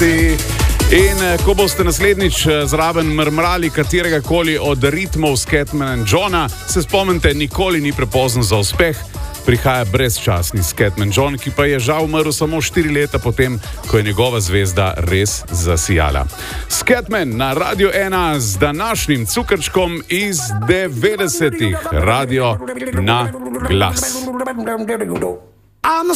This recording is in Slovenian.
Pesti. In ko boste naslednjič zraven mrmrali katerega koli od ritmov Scatman Johna, se spomnite, nikoli ni prepozno za uspeh. Prihaja brezčasni Scatman John, ki pa je žal umrl samo 4 leta potem, ko je njegova zvezda res zasijala. Scatman na Radio 1 z današnjim cukrčkom iz 90-ih. Radio na glas.